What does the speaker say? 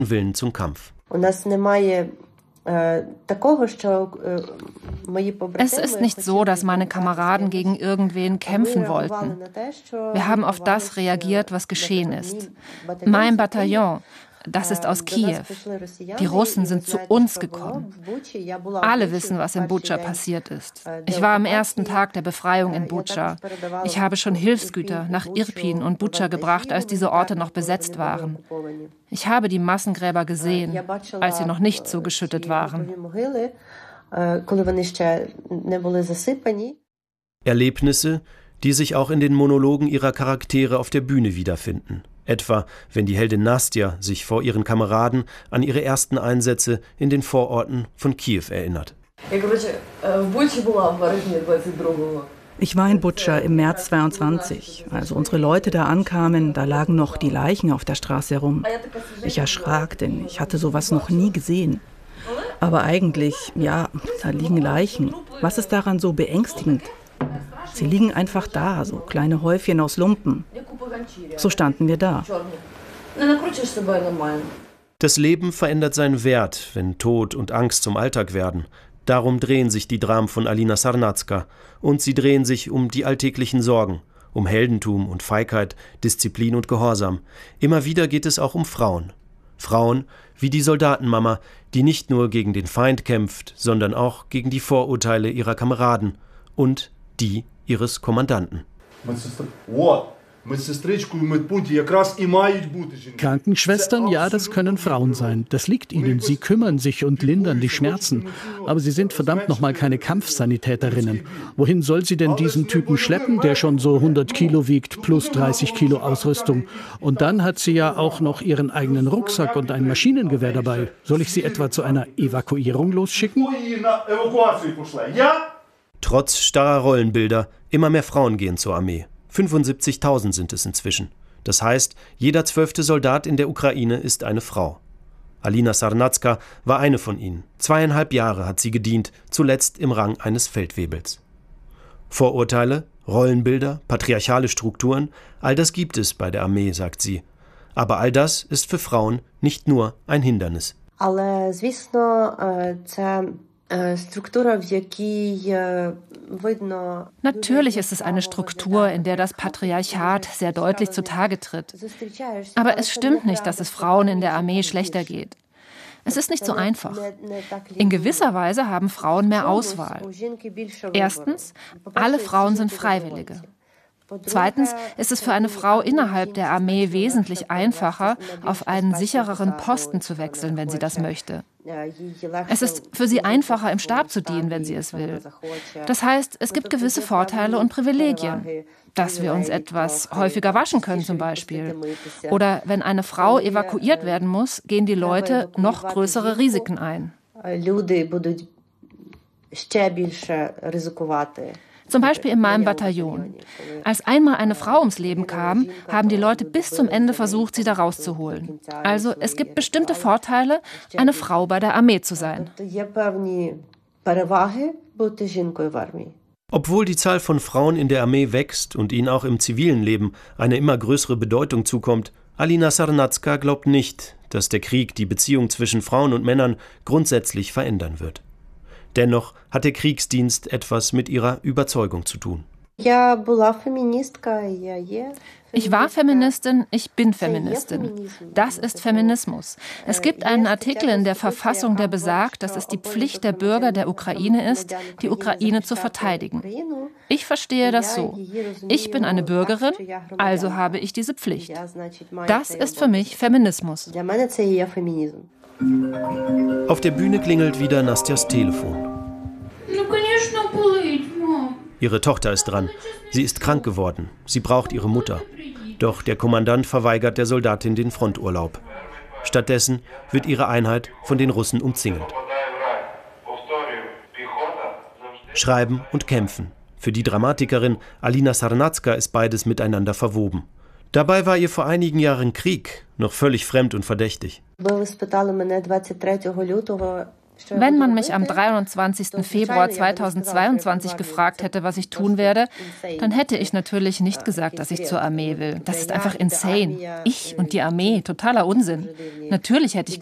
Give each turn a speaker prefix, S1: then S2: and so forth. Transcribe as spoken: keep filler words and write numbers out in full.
S1: Willen zum Kampf.
S2: Es ist nicht so, dass meine Kameraden gegen irgendwen kämpfen wollten. Wir haben auf das reagiert, was geschehen ist. Mein Bataillon, das ist aus Kiew. Die Russen sind zu uns gekommen. Alle wissen, was in Butscha passiert ist. Ich war am ersten Tag der Befreiung in Butscha. Ich habe schon Hilfsgüter nach Irpin und Butscha gebracht, als diese Orte noch besetzt waren. Ich habe die Massengräber gesehen, als sie noch nicht so geschüttet waren.
S1: Erlebnisse, die sich auch in den Monologen ihrer Charaktere auf der Bühne wiederfinden. Etwa, wenn die Heldin Nastja sich vor ihren Kameraden an ihre ersten Einsätze in den Vororten von Kiew erinnert.
S3: Ich war in Butscha im März zweiundzwanzig. Als unsere Leute da ankamen, da lagen noch die Leichen auf der Straße herum. Ich erschrak, denn ich hatte sowas noch nie gesehen. Aber eigentlich, ja, da liegen Leichen. Was ist daran so beängstigend? Sie liegen einfach da, so kleine Häufchen aus Lumpen. So standen wir da.
S1: Das Leben verändert seinen Wert, wenn Tod und Angst zum Alltag werden. Darum drehen sich die Dramen von Alina Sarnatska. Und sie drehen sich um die alltäglichen Sorgen, um Heldentum und Feigheit, Disziplin und Gehorsam. Immer wieder geht es auch um Frauen. Frauen wie die Soldatenmama, die nicht nur gegen den Feind kämpft, sondern auch gegen die Vorurteile ihrer Kameraden und die ihres Kommandanten.
S4: Krankenschwestern, ja, das können Frauen sein. Das liegt ihnen. Sie kümmern sich und lindern die Schmerzen. Aber sie sind verdammt nochmal keine Kampfsanitäterinnen. Wohin soll sie denn diesen Typen schleppen, der schon so hundert Kilo wiegt, plus dreißig Kilo Ausrüstung? Und dann hat sie ja auch noch ihren eigenen Rucksack und ein Maschinengewehr dabei. Soll ich sie etwa zu einer Evakuierung losschicken?
S1: Trotz starrer Rollenbilder, immer mehr Frauen gehen zur Armee. fünfundsiebzigtausend sind es inzwischen. Das heißt, jeder zwölfte Soldat in der Ukraine ist eine Frau. Alina Sarnatska war eine von ihnen. Zweieinhalb Jahre hat sie gedient, zuletzt im Rang eines Feldwebels. Vorurteile, Rollenbilder, patriarchale Strukturen, all das gibt es bei der Armee, sagt sie. Aber all das ist für Frauen nicht nur ein Hindernis.
S2: Але, звісно, це Natürlich ist es eine Struktur, in der das Patriarchat sehr deutlich zutage tritt. Aber es stimmt nicht, dass es Frauen in der Armee schlechter geht. Es ist nicht so einfach. In gewisser Weise haben Frauen mehr Auswahl. Erstens, alle Frauen sind Freiwillige. Zweitens ist es für eine Frau innerhalb der Armee wesentlich einfacher, auf einen sichereren Posten zu wechseln, wenn sie das möchte. Es ist für sie einfacher, im Stab zu dienen, wenn sie es will. Das heißt, es gibt gewisse Vorteile und Privilegien. Dass wir uns etwas häufiger waschen können zum Beispiel. Oder wenn eine Frau evakuiert werden muss, gehen die Leute noch größere Risiken ein. Zum Beispiel in meinem Bataillon. Als einmal eine Frau ums Leben kam, haben die Leute bis zum Ende versucht, sie da rauszuholen. Also es gibt bestimmte Vorteile, eine Frau bei der Armee zu sein.
S1: Obwohl die Zahl von Frauen in der Armee wächst und ihnen auch im zivilen Leben eine immer größere Bedeutung zukommt, Alina Sarnatska glaubt nicht, dass der Krieg die Beziehung zwischen Frauen und Männern grundsätzlich verändern wird. Dennoch hat der Kriegsdienst etwas mit ihrer Überzeugung zu tun.
S2: Ich war Feministin, ich bin Feministin. Das ist Feminismus. Es gibt einen Artikel in der Verfassung, der besagt, dass es die Pflicht der Bürger der Ukraine ist, die Ukraine zu verteidigen. Ich verstehe das so. Ich bin eine Bürgerin, also habe ich diese Pflicht. Das ist für mich Feminismus.
S1: Auf der Bühne klingelt wieder Nastjas Telefon. Ihre Tochter ist dran. Sie ist krank geworden. Sie braucht ihre Mutter. Doch der Kommandant verweigert der Soldatin den Fronturlaub. Stattdessen wird ihre Einheit von den Russen umzingelt. Schreiben und kämpfen. Für die Dramatikerin Alina Sarnatska ist beides miteinander verwoben. Dabei war ihr vor einigen Jahren Krieg noch völlig fremd und verdächtig.
S2: Wenn man mich am dreiundzwanzigsten Februar zweitausendzweiundzwanzig gefragt hätte, was ich tun werde, dann hätte ich natürlich nicht gesagt, dass ich zur Armee will. Das ist einfach insane. Ich und die Armee, totaler Unsinn. Natürlich hätte ich